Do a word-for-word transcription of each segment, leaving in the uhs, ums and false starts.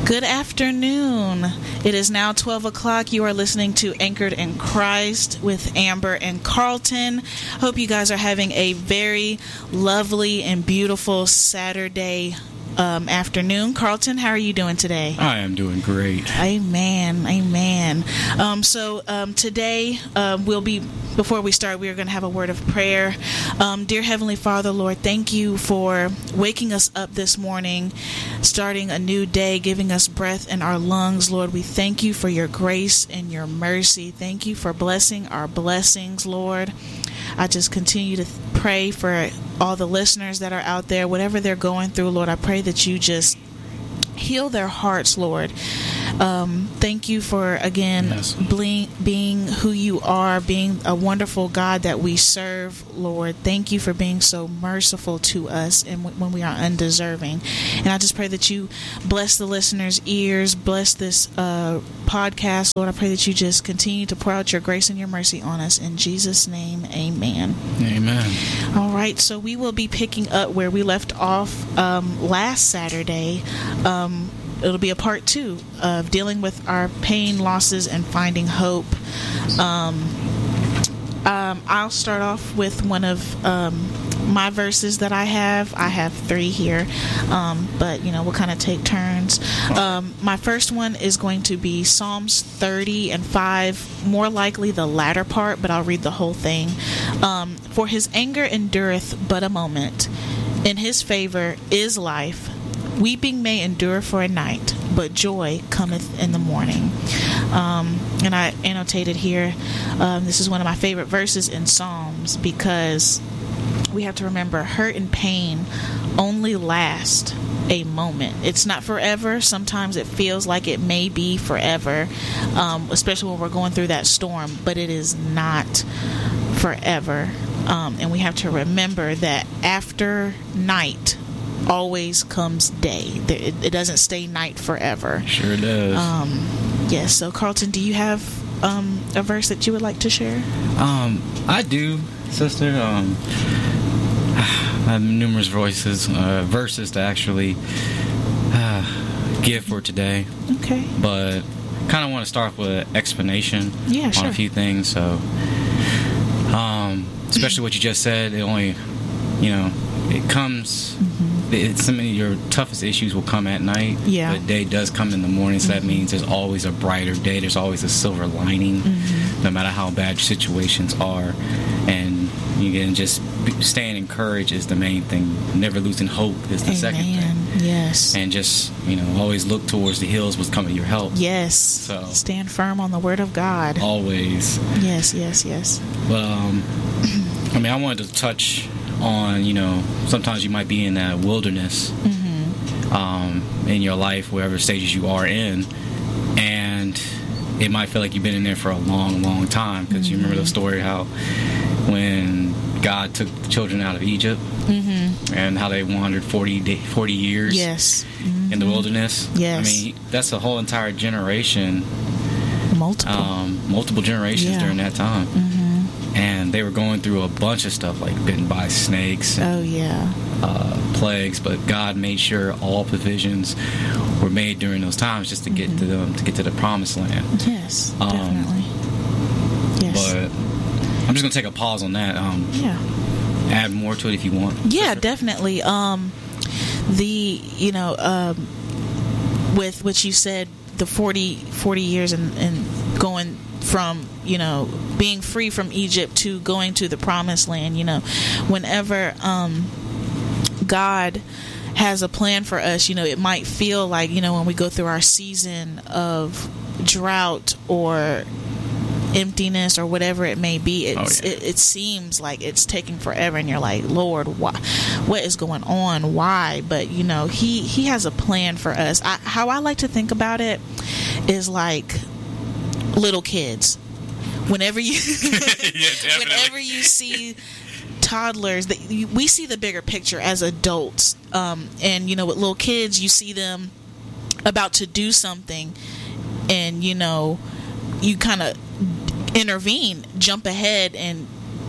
Good afternoon. It is now twelve o'clock. You are listening to Anchored in Christ with Amber and Carlton. Hope you guys are having a very lovely and beautiful Saturday um, afternoon. Carlton, how are you doing today? I am doing great. Amen. Amen. Um, so um, today uh, we'll be, before we start, we are going to have a word of prayer. Um, dear Heavenly Father, Lord, thank you for waking us up this morning, starting a new day, giving us breath in our lungs. Lord, we thank you for your grace and your mercy. Thank you for blessing our blessings, Lord. I just continue to pray for all the listeners that are out there, whatever they're going through, Lord. I pray that you just heal their hearts, Lord. Um, thank you for, again, yes. being, being who you are, being a wonderful God that we serve, Lord. Thank you for being so merciful to us and w- when we are undeserving. And I just pray that you bless the listeners' ears, bless this uh, podcast, Lord. I pray that you just continue to pour out your grace and your mercy on us. In Jesus' name, amen. Amen. All right, so we will be picking up where we left off um, last Saturday. Um, It'll be a part two of dealing with our pain, losses, and finding hope. Um, um, I'll start off with one of um, my verses that I have. I have three here, um, but, you know, we'll kind of take turns. Um, my first one is going to be Psalms thirty and five, more likely the latter part, but I'll read the whole thing. Um, For his anger endureth but a moment. In his favor is life. Weeping may endure for a night, but joy cometh in the morning. Um, and I annotated here, um, this is one of my favorite verses in Psalms, because we have to remember hurt and pain only last a moment. It's not forever. Sometimes it feels like it may be forever, um, especially when we're going through that storm, but it is not forever. Um, and we have to remember that after night always comes day. It, it doesn't stay night forever. Sure does. Um, yes. So, Carlton, do you have um, a verse that you would like to share? Um, I do, sister. Um, I have numerous voices, uh, verses to actually uh, give for today. Okay. But kind of want to start with an explanation yeah, on sure. a few things. So, um, especially what you just said, it only, you know, it comes. Mm-hmm. It's some of your toughest issues will come at night. Yeah. The day does come in the morning, so mm-hmm. that means there's always a brighter day. There's always a silver lining, mm-hmm. no matter how bad situations are. And you can just staying encouraged is the main thing. Never losing hope is the Amen. second thing. Yes. And just, you know, always look towards the hills what's coming your help. Yes. So stand firm on the word of God. Always. Yes, yes, yes. But, um, I mean, I wanted to touch on, you know, sometimes you might be in that wilderness mm-hmm. um, in your life, wherever stages you are in, and it might feel like you've been in there for a long, long time, because mm-hmm. you remember the story how when God took the children out of Egypt mm-hmm. and how they wandered forty, day, forty years yes. mm-hmm. in the wilderness. Yes. I mean, that's a whole entire generation. Multiple. Um, multiple generations yeah. during that time. Mm-hmm. And they were going through a bunch of stuff, like bitten by snakes. And, oh, yeah. Uh, plagues, but God made sure all provisions were made during those times just to get mm-hmm. to them to get to the promised land. Yes, um, definitely. Yes. But I'm just gonna take a pause on that. Um, yeah. Add more to it if you want. Yeah, sister. definitely. Um, the you know, um, with what you said, the forty, forty years and, and going from, you know, being free from Egypt to going to the promised land, you know, whenever um, God has a plan for us, you know, it might feel like, you know, when we go through our season of drought or emptiness or whatever it may be, it's, oh, yeah. it, it seems like it's taking forever, and you're like, Lord, why, what is going on? Why? But, you know, he, he has a plan for us. I, how I like to think about it is like little kids. Whenever you yeah, whenever you see toddlers, that we see the bigger picture as adults, um, and you know, with little kids, you see them about to do something, and you know, you kind of intervene, jump ahead, and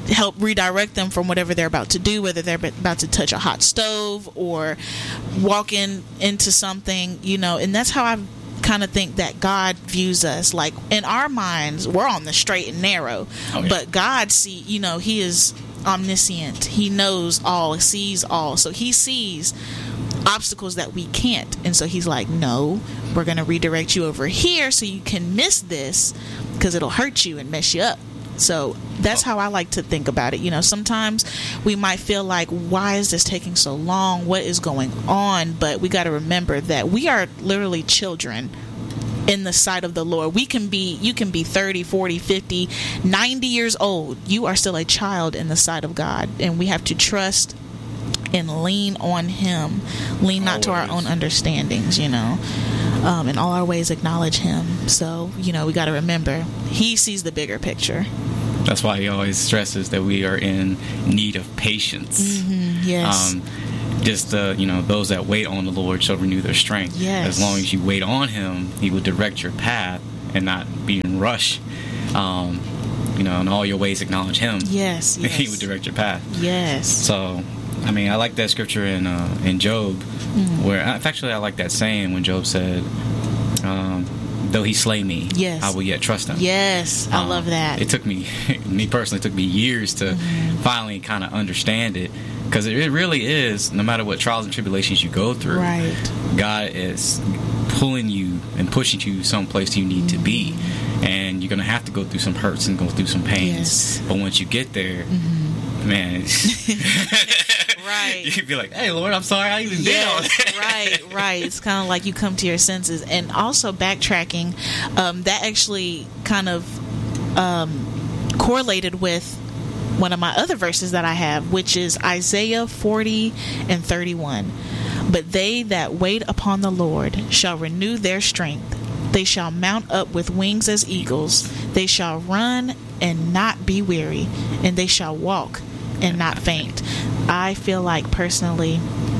help redirect them from whatever they're about to do, whether they're about to touch a hot stove or walk in into something, you know. And that's how I kind of think that God views us. Like, in our minds, we're on the straight and narrow, oh, yeah. but God see, you know, he is omniscient. He knows all, sees all. So he sees obstacles that we can't, and so he's like, no, we're going to redirect you over here so you can miss this, because it'll hurt you and mess you up. So that's how I like to think about it. You know, sometimes we might feel like, why is this taking so long? What is going on? But we got to remember that we are literally children in the sight of the Lord. We can be, you can be thirty, forty, fifty, ninety years old. You are still a child in the sight of God. And we have to trust and lean on him. Lean not Always. to our own understandings, you know. Um, in all our ways acknowledge him. So, you know, we got to remember, he sees the bigger picture. That's why he always stresses that we are in need of patience. Mm-hmm, yes. Um, just, uh, you know, those that wait on the Lord shall renew their strength. Yes. As long as you wait on him, he will direct your path and not be in rush. Um, you know, in all your ways acknowledge him. Yes, yes. He will direct your path. Yes. So, I mean, I like that scripture in uh, in Job, mm-hmm. where actually I like that saying when Job said, um, "Though he slay me, yes. I will yet trust him." Yes, I um, love that. It took me, me personally, it took me years to mm-hmm. finally kind of understand it, because it really is. No matter what trials and tribulations you go through, right. God is pulling you and pushing you someplace you need mm-hmm. to be, and you're gonna have to go through some hurts and go through some pains. Yes. But once you get there, mm-hmm. man. Right. You'd be like, hey, Lord, I'm sorry I even did all that. Right, right. It's kind of like you come to your senses. And also backtracking, um, that actually kind of um, correlated with one of my other verses that I have, which is Isaiah forty and thirty-one. But they that wait upon the Lord shall renew their strength. They shall mount up with wings as eagles. They shall run and not be weary, and they shall walk and not faint. I feel like personally,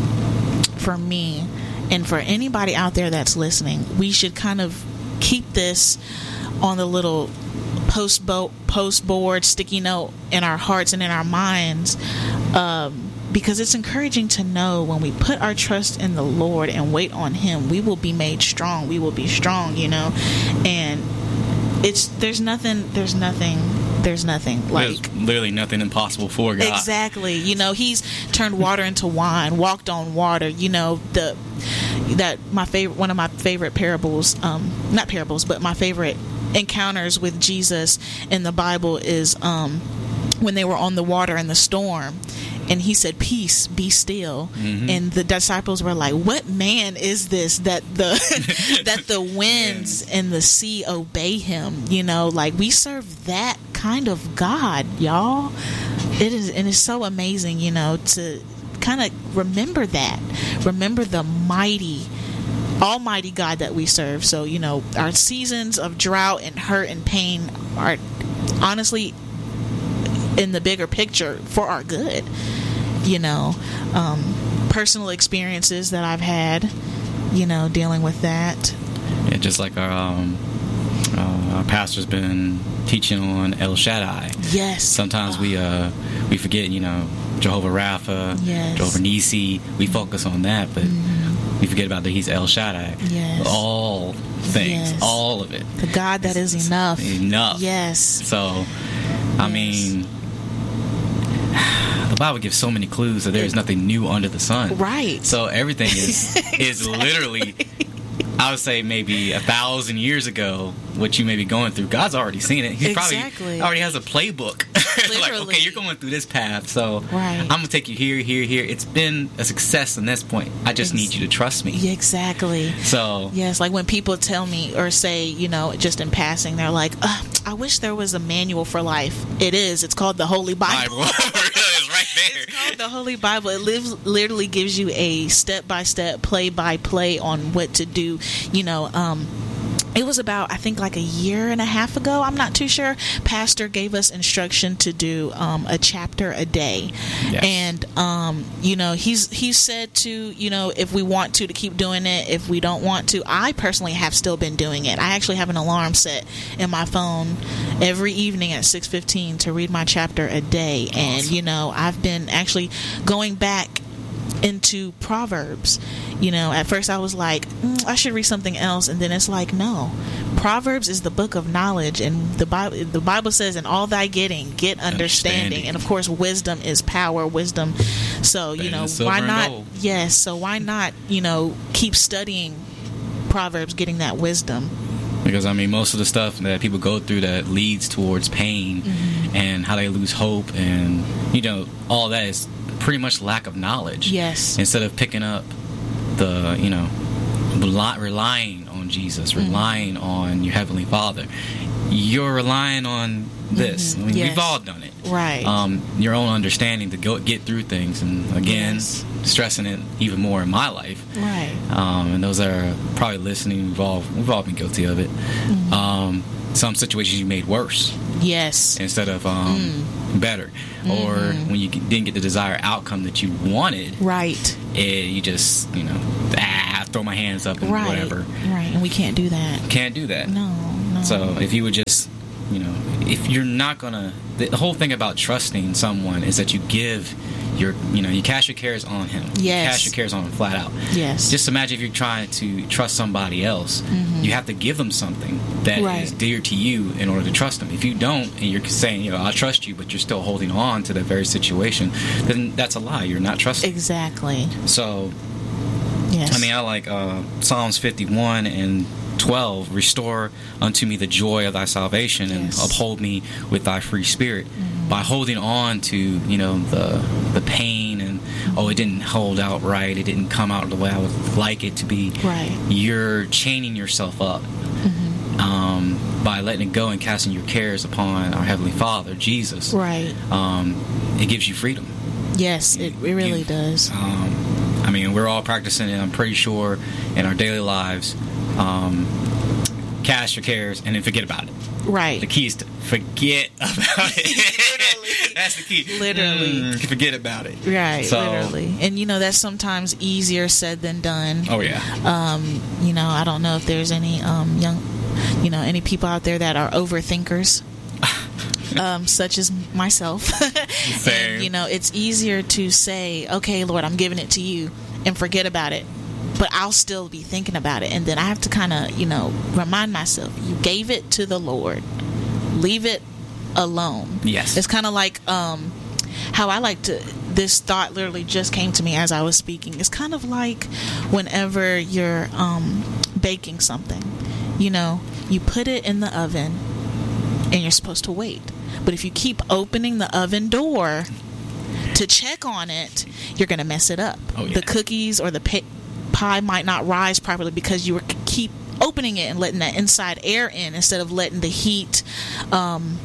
for me and for anybody out there that's listening, we should kind of keep this on the little post bo- post board sticky note in our hearts and in our minds, um, because it's encouraging to know when we put our trust in the Lord and wait on him, we will be made strong. We will be strong, you know. And it's there's nothing there's nothing There's nothing like There's literally nothing impossible for God. Exactly. You know, he's turned water into wine, walked on water. You know, the that my favorite one of my favorite parables, um, not parables, but my favorite encounters with Jesus in the Bible is um, when they were on the water in the storm. And he said, "Peace, be still." Mm-hmm. And the disciples were like, "What man is this that the that the winds and the sea obey him?" You know, like, we serve that kind of God, y'all. It is, and it's so amazing, you know, to kind of remember that, remember the mighty, almighty God that we serve. So, you know, our seasons of drought and hurt and pain are honestly, in the bigger picture, for our good. You know, um, personal experiences that I've had, you know, dealing with that. Yeah, just like our um, uh, our pastor's been teaching on El Shaddai. Yes. Sometimes oh. we uh we forget, you know, Jehovah Rapha, yes. Jehovah Nisi. We focus on that, but mm-hmm. we forget about that he's El Shaddai. Yes. All things, yes. all of it. The God that is it's, enough. Enough. Yes. So, I yes. mean, the Bible gives so many clues that there is nothing new under the sun. Right. So everything is exactly. is literally, I would say, maybe a thousand years ago, what you may be going through. God's already seen it. He exactly. probably already has a playbook. Like, okay, you're going through this path, so right. I'm gonna take you here, here, here. It's been a success in this point. I just Ex- need you to trust me. Exactly. So yes, like when people tell me or say, you know, just in passing, they're like, "I wish there was a manual for life." It is. It's called the Holy Bible. Bible. It's right there. It's called the Holy Bible. It lives, literally gives you a step by step, play by play on what to do. You know, um, it was about, I think, like a year and a half ago, I'm not too sure, Pastor gave us instruction to do um, a chapter a day. Yes. And um, you know, he's he's said to, you know, if we want to to keep doing it, if we don't want to. I personally have still been doing it. I actually have an alarm set in my phone every evening at six fifteen to read my chapter a day. Awesome. And you know, I've been actually going back into Proverbs. You know, at first I was like, mm, I should read something else, and then it's like, no, Proverbs is the book of knowledge, and the Bible the Bible says, in all thy getting, get understanding, understanding. And of course, wisdom is power. Wisdom. So you know, why not? Yes. So why not? You know, keep studying Proverbs, getting that wisdom. Because, I mean, most of the stuff that people go through that leads towards pain, mm-hmm. and how they lose hope, and, you know, all that is pretty much lack of knowledge. Yes. Instead of picking up the, you know, relying on Jesus, mm-hmm. relying on your Heavenly Father, you're relying on this. Mm-hmm. I mean, yes. We've all done it. Right. Um, your own understanding to go get through things. And, again, yes. stressing it even more in my life. Right. Um, and those that are probably listening, we've all, we've all been guilty of it. Mm-hmm. Um, some situations you made worse. Yes. Instead of um, mm. better. Mm-hmm. Or when you didn't get the desired outcome that you wanted. Right. It, you just, you know, ah, throw my hands up and right. whatever. Right. And we can't do that. Can't do that. No, no. So if you would just, you know, if you're not going to, the whole thing about trusting someone is that you give your, you know, you cast your cares on him. Yes. You cast your cares on him flat out. Yes. Just imagine if you're trying to trust somebody else, mm-hmm. you have to give them something that right. is dear to you in order to trust them. If you don't, and you're saying, you know, I trust you, but you're still holding on to that very situation, then that's a lie. You're not trusting. Exactly. So, yes. I mean, I like uh, Psalms fifty-one and twelve, restore unto me the joy of thy salvation, and yes. uphold me with thy free spirit. Mm-hmm. By holding on to, you know, the the pain and, mm-hmm. oh, it didn't hold out right, it didn't come out the way I would like it to be, right. you're chaining yourself up. Mm-hmm. um, by letting it go and casting your cares upon our Heavenly Father, Jesus. Right. Um, it gives you freedom. Yes, it, it really you, does. Um, I mean, we're all practicing it, I'm pretty sure, in our daily lives. Um, cast your cares and then forget about it. Right. The key is to forget about it. That's the key. Literally. Mm, forget about it. Right. So, literally. And, you know, that's sometimes easier said than done. Oh, yeah. Um, you know, I don't know if there's any um, young, you know, any people out there that are overthinkers. Um, such as myself. Same. And, you know, it's easier to say, okay, Lord, I'm giving it to you, and forget about it. But I'll still be thinking about it. And then I have to kind of, you know, remind myself, you gave it to the Lord. Leave it alone. Yes. It's kind of like um, how I like to, this thought literally just came to me as I was speaking. It's kind of like whenever you're um, baking something, you know, you put it in the oven and you're supposed to wait. But if you keep opening the oven door to check on it, you're going to mess it up. Oh, yeah. The cookies or the pa- pie might not rise properly because you were keep opening it and letting that inside air in instead of letting the heat um,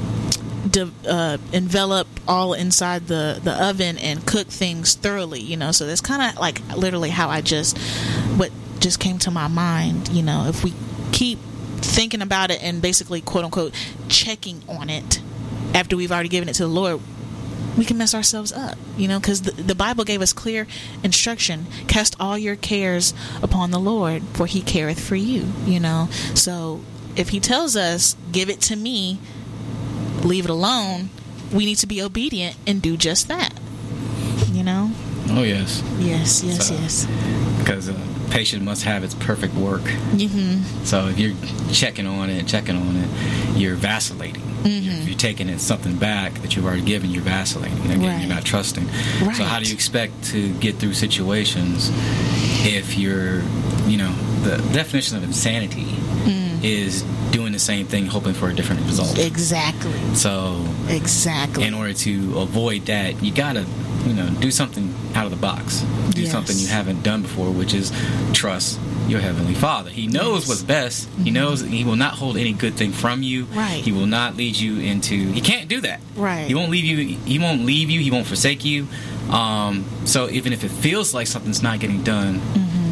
de- uh, envelop all inside the, the oven and cook things thoroughly, you know. So that's kind of like literally how I just, what just came to my mind, you know, if we keep thinking about it and basically, quote unquote, checking on it after we've already given it to the Lord, we can mess ourselves up, you know, because the, the Bible gave us clear instruction. Cast all your cares upon the Lord, for he careth for you, you know. So if he tells us, give it to me, leave it alone, we need to be obedient and do just that, you know. Oh, yes. Yes, yes, so, yes. Because uh, patience must have its perfect work. Mm-hmm. So if you're checking on it, checking on it, you're vacillating. Mm-hmm. You're, you're taking it something back that you've already given, you're vacillating. Again, right. You're not trusting. Right. So how do you expect to get through situations if you're, you know, the definition of insanity mm. is doing the same thing, hoping for a different result. Exactly. So exactly. In order to avoid that, you gotta, you know, do something out of the box. Do yes. something you haven't done before, which is trust your Heavenly Father. He knows yes. what's best. Mm-hmm. He knows He will not hold any good thing from you. Right. He will not lead you into. He can't do that. Right. He won't leave you. He won't leave you. He won't forsake you. Um, so even if it feels like something's not getting done, mm-hmm.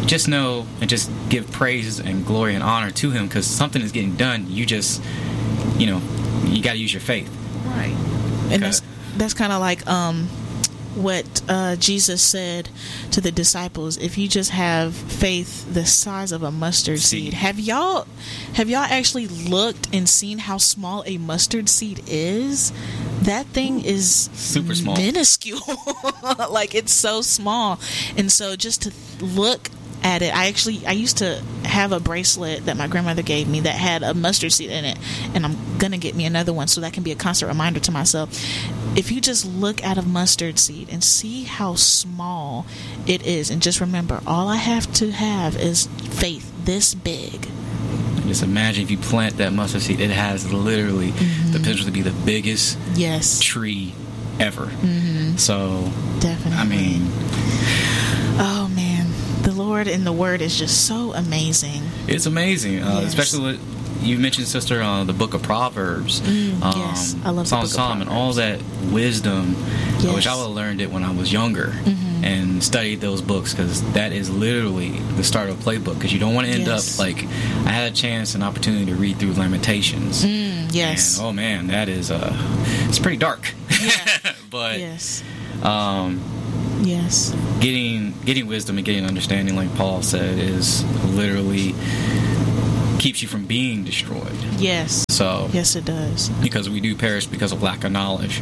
just know and just give praise and glory and honor to him, because something is getting done. You just, you know, you got to use your faith. Right. And that's that's kind of like um, what uh, Jesus said to the disciples. If you just have faith the size of a mustard seed. seed. Have y'all have y'all actually looked and seen how small a mustard seed is? That thing is super small, minuscule. Like, it's so small. And so just to look at it, I actually I used to have a bracelet that my grandmother gave me that had a mustard seed in it, and I'm gonna get me another one so that can be a constant reminder to myself. If you just look at a mustard seed and see how small it is, and just remember, all I have to have is faith this big. Just imagine if you plant that mustard seed, it has literally mm-hmm. the potential to be the biggest yes. tree ever. Mm-hmm. So definitely, I mean, oh man, the Lord and the Word is just so amazing. It's amazing, uh, yes. especially what you mentioned, sister, uh, the book of Proverbs. Mm, um, yes, I love Song the book of Solomon, of all that wisdom, yes. I wish I would have learned it when I was younger. Mm-hmm. And studied those books, because that is literally the start of a playbook, because you don't want to end yes. up like I had a chance and opportunity to read through Lamentations. Mm, yes. And, oh man, that is uh it's pretty dark. Yeah. But yes. um yes. Getting getting wisdom and getting understanding, like Paul said, is literally keeps you from being destroyed. Yes. So yes, it does. Because we do perish because of lack of knowledge.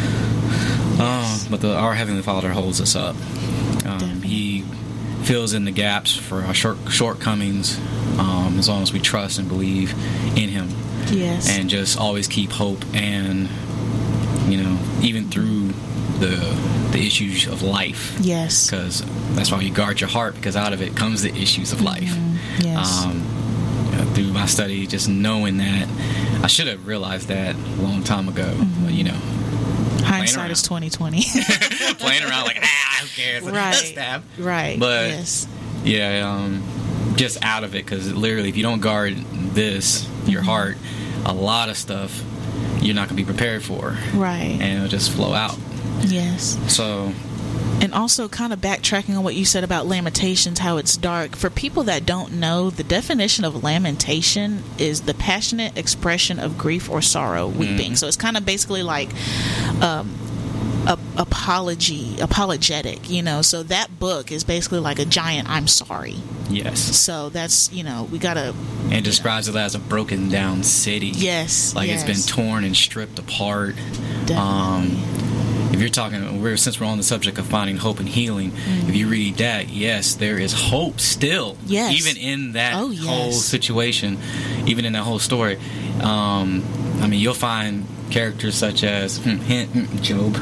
Yes. Uh, but the, our Heavenly Father holds us up. Um, he fills in the gaps for our short, shortcomings, um, as long as we trust and believe in Him. Yes. And just always keep hope, and you know, even through the the issues of life. Yes. Because that's why you guard your heart, because out of it comes the issues of life. Mm-hmm. Yes. Um, you know, through my study, just knowing that, I should have realized that a long time ago. Mm-hmm. But, you know. Hindsight is twenty twenty. Playing around like, ah, who cares? Right. Stab. Right. But yes. yeah, um, just out of it, because literally, if you don't guard this, your mm-hmm. heart, a lot of stuff you're not gonna be prepared for. Right. And it'll just flow out. Yes. So. And also, kind of backtracking on what you said about Lamentations, how it's dark. For people that don't know, the definition of lamentation is the passionate expression of grief or sorrow, weeping. Mm. So it's kind of basically like um, a, apology, apologetic, you know. So that book is basically like a giant "I'm sorry." Yes. So that's, you know, we gotta. And it describes know. it as a broken down city. Yes. Like yes. it's been torn and stripped apart. Definitely. Um, If you're talking, we're, since we're on the subject of finding hope and healing, mm-hmm. if you read that, yes, there is hope still. Yes. Even in that oh, yes. whole situation, even in that whole story. Um, I mean, you'll find characters such as hmm, hmm, Job.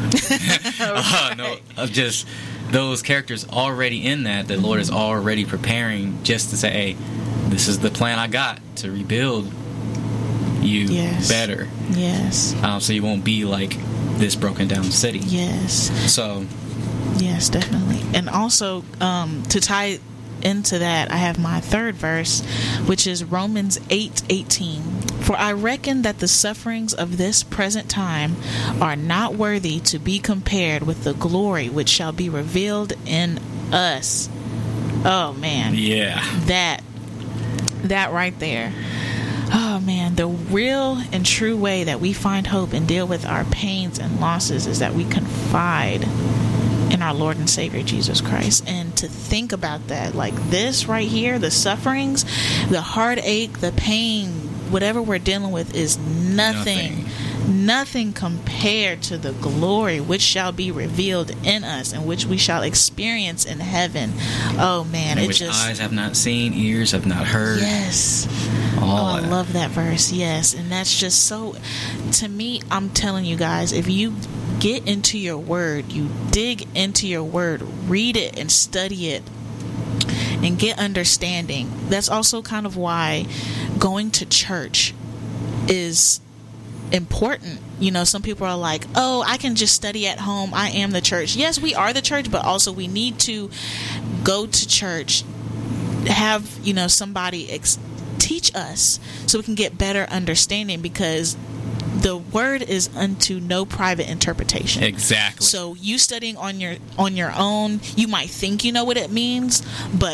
uh, no, of just those characters already in that. The mm-hmm. Lord is already preparing just to say, hey, this is the plan I got to rebuild you yes. better. Yes. Um, so you won't be like this broken down city. Yes. So yes, definitely. And also um to tie into that, I have my third verse, which is Romans eight eighteen. For I reckon that the sufferings of this present time are not worthy to be compared with the glory which shall be revealed in us. Oh man. Yeah. That that right there. Oh man, the real and true way that we find hope and deal with our pains and losses is that we confide in our Lord and Savior Jesus Christ. And to think about that, like this right here, the sufferings, the heartache, the pain, whatever we're dealing with is nothing, nothing, nothing compared to the glory which shall be revealed in us and which we shall experience in heaven. Oh man, and it which just eyes have not seen, ears have not heard. Yes. All oh, I love that verse. Yes, and that's just so. To me, I'm telling you guys, if you get into your word, you dig into your word, read it and study it, and get understanding. That's also kind of why going to church is important. You know, some people are like, oh, I can just study at home. I am the church. Yes, we are the church, but also we need to go to church, have, you know, somebody ex- teach us so we can get better understanding, because the word is unto no private interpretation. Exactly. So you studying on your on your own, you might think you know what it means, but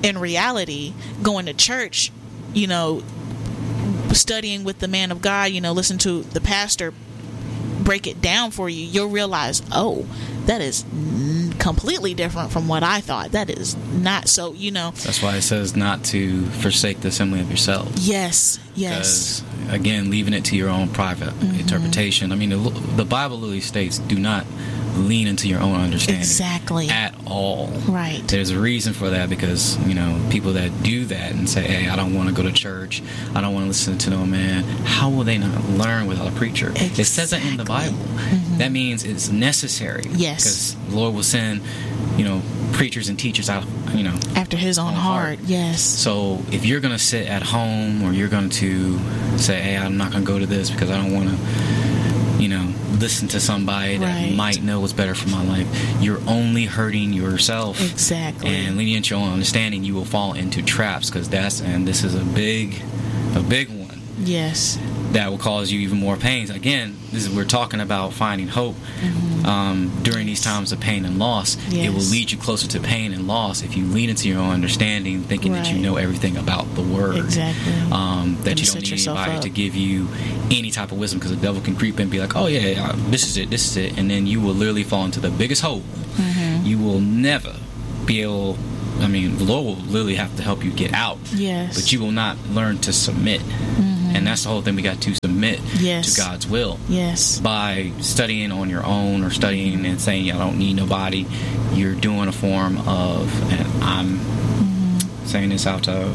in reality, going to church, you know, studying with the man of God, you know, listen to the pastor break it down for you, you'll realize, oh, that is n- completely different from what I thought. That is not so, you know. That's why it says not to forsake the assembly of yourselves. Yes, yes. Because, again, leaving it to your own private mm-hmm. interpretation. I mean, the, the Bible literally states, do not lean into your own understanding. Exactly. At all. Right. There's a reason for that, because, you know, people that do that and say, hey, I don't want to go to church, I don't want to listen to no man, how will they not learn without a preacher? Exactly. It says it in the Bible. Mm-hmm. That means it's necessary. Yes. Because the Lord will send, you know, preachers and teachers out, you know, after his own, own heart. heart. Yes. So if you're going to sit at home, or you're going to say, hey, I'm not going to go to this because I don't want to, you know, listen to somebody that right. might know what's better for my life, you're only hurting yourself. Exactly. And leaning into your own understanding, you will fall into traps, because that's, and this is a big, a big one. Yes. That will cause you even more pains. Again, this is, we're talking about finding hope mm-hmm. um, during these times of pain and loss. Yes. It will lead you closer to pain and loss if you lean into your own understanding, thinking right. that you know everything about the Word. Exactly. Um, that and you don't need anybody up. to give you any type of wisdom, because the devil can creep in and be like, oh yeah, this is it, this is it. And then you will literally fall into the biggest hole. Mm-hmm. You will never be able, I mean, the Lord will literally have to help you get out. Yes. But you will not learn to submit. Mm-hmm. And that's the whole thing. We got to submit yes. to God's will. Yes. By studying on your own, or studying and saying, I don't need nobody, you're doing a form of, and I'm mm-hmm. saying this out of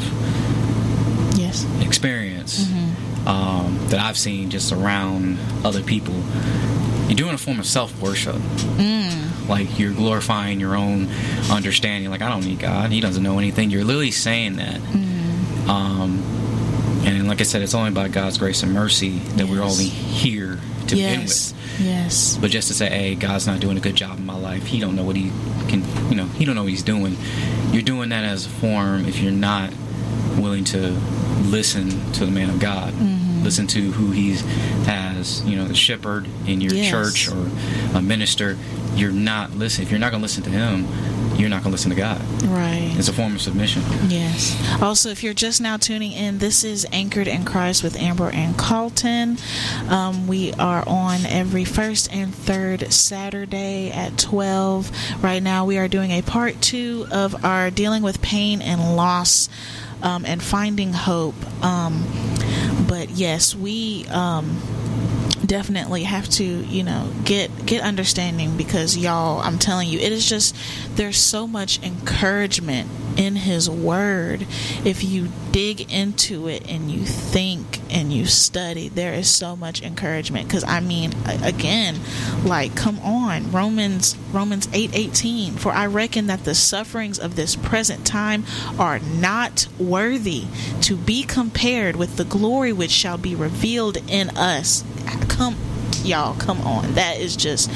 yes. experience mm-hmm. um, that I've seen just around other people. You're doing a form of self-worship. Mm. Like, you're glorifying your own understanding. Like, I don't need God. He doesn't know anything. You're literally saying that. Mm. Um, and like I said, it's only by God's grace and mercy that yes. we're only here to yes. begin with. Yes. But just to say, hey, God's not doing a good job in my life. He don't know what he can, you know, he don't know what he's doing. You're doing that as a form if you're not willing to listen to the man of God. Mm-hmm. Listen to who he has, you know, the shepherd in your yes. church or a minister. You're not listening. If you're not going to listen to him, you're not going to listen to God. Right. It's a form of submission. Yes. Also, if you're just now tuning in, this is Anchored in Christ with Amber and Carlton. Um, we are on every first and third Saturday at twelve. Right now, we are doing a part two of our Dealing with Pain and Loss um, and Finding Hope. Um, but yes, we... Um, definitely have to, you know, get get understanding, because y'all, I'm telling you, it is just, there's so much encouragement in his word. If you dig into it and you think and you study, there is so much encouragement. Because I mean, again, like, come on, Romans Romans eight eighteen, for I reckon that the sufferings of this present time are not worthy to be compared with the glory which shall be revealed in us. Come, y'all, come on. That is just,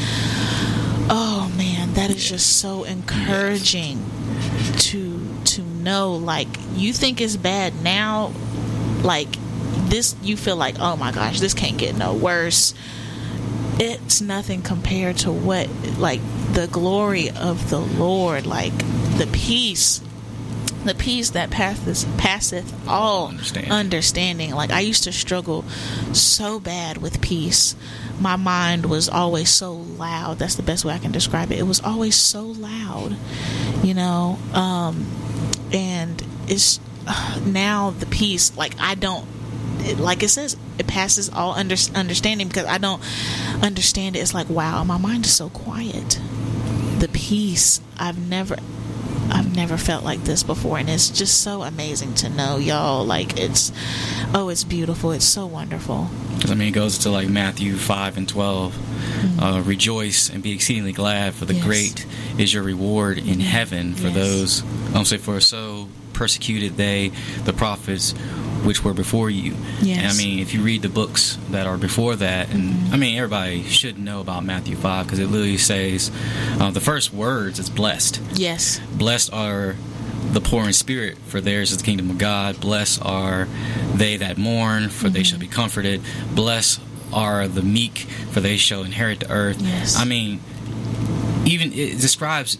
oh man, that is just so encouraging to to know. Like, you think it's bad now, like this, you feel like, oh my gosh, this can't get no worse. It's nothing compared to what, like, the glory of the Lord, like the peace. The peace that passeth, passeth all understanding. understanding. Like, I used to struggle so bad with peace. My mind was always so loud. That's the best way I can describe it. It was always so loud, you know. Um, and it's uh, now the peace. Like, I don't. It, like it says, it passes all under, understanding, because I don't understand it. It's like, wow, my mind is so quiet. The peace, I've never. I've never felt like this before, and it's just so amazing to know, y'all. Like, it's, oh, it's beautiful. It's so wonderful. I mean, it goes to like Matthew five and twelve. Mm-hmm. Uh, rejoice and be exceedingly glad, for the yes. great is your reward in mm-hmm. heaven. For yes. those, I'm say, for so persecuted they the prophets which were before you. Yes. And I mean, if you read the books that are before that, and mm-hmm. I mean, everybody should know about Matthew five, because it literally says, uh, the first words is blessed. Yes. Blessed are the poor in spirit, for theirs is the kingdom of God. Blessed are they that mourn, for mm-hmm. they shall be comforted. Blessed are the meek, for they shall inherit the earth. Yes. I mean, even it describes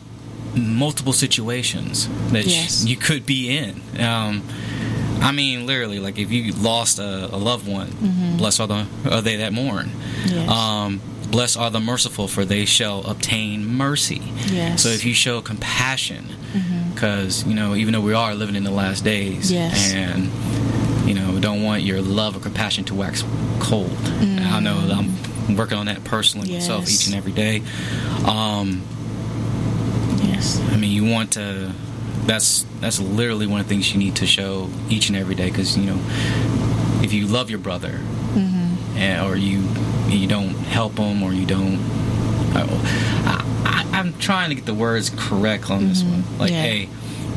multiple situations that Yes. you could be in. Um, I mean, literally, like if you lost a, a loved one, Mm-hmm. blessed are the are they that mourn. Yes. Um, blessed are the merciful, for they shall obtain mercy. Yes. So if you show compassion, because you know, even though we are living in the last days, Yes. and you know, we don't want your love or compassion to wax cold. And I know that I'm working on that personally myself Yes. each and every day. Um, Yes. I mean, you want to. That's that's literally one of the things you need to show each and every day, because you know, if you love your brother, Mm-hmm. and, or you you don't help him, or you don't. I, I, I'm trying to get the words correct on this one. Like, Yeah. hey,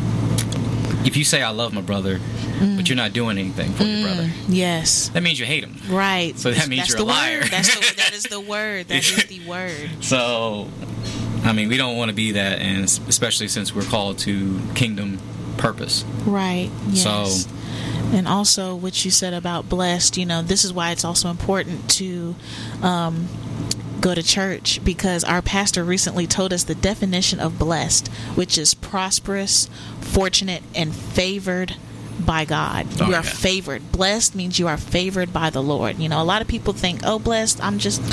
if you say I love my brother, but you're not doing anything for your brother, Yes. that means you hate him. Right. So that means That's you're the a liar. Word. That's the, that is the word. That is the word. So, I mean, we don't want to be that, and especially since we're called to kingdom purpose. Right. Yes. So- and also what you said about blessed, you know, this is why it's also important to um, go to church, because our pastor recently told us the definition of blessed, which is prosperous, fortunate, and favored by God. Oh, you are yeah. favored. Blessed means you are favored by the Lord. You know, a lot of people think, oh, blessed, I'm just,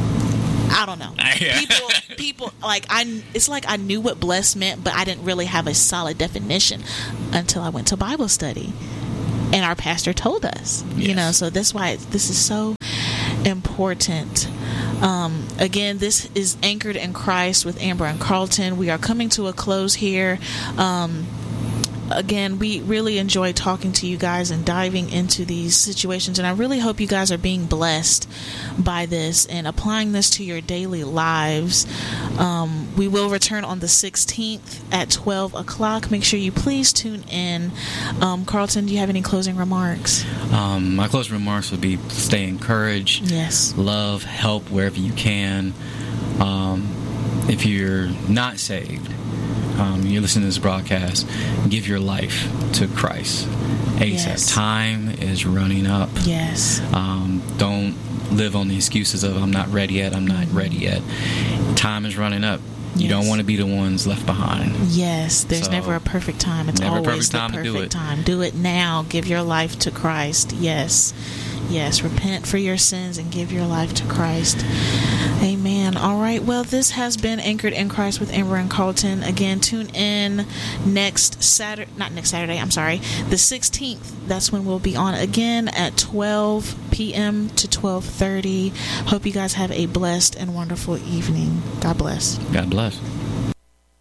I don't know. Yeah. People, people like I. It's like I knew what blessed meant, but I didn't really have a solid definition until I went to Bible study, and our pastor told us. You Yes. know, so that's why it's, this is so important. Um, again, this is Anchored in Christ with Amber and Carlton. We are coming to a close here. Um, Again, we really enjoy talking to you guys and diving into these situations, and I really hope you guys are being blessed by this and applying this to your daily lives. Um, we will return on the sixteenth at twelve o'clock. Make sure you please tune in. Um, Carlton, do you have any closing remarks? Um, my closing remarks would be: stay encouraged, Yes. love, help wherever you can. Um, if you're not saved, um, you're listening to this broadcast, give your life to Christ ASAP. Yes. Time is running up. Yes. Um, don't live on the excuses of I'm not ready yet, I'm not ready yet. Time is running up. You Yes. don't want to be the ones left behind. Yes, there's So, never a perfect time. It's never a always perfect time the to perfect do it. time. Do it now. Give your life to Christ. Yes. Yes. Repent for your sins and give your life to Christ. Amen. All right. Well, this has been Anchored in Christ with Amber and Carlton. Again, tune in next Saturday. Not next Saturday. I'm sorry. The sixteenth. That's when we'll be on again at twelve p.m. to twelve thirty. Hope you guys have a blessed and wonderful evening. God bless. God bless.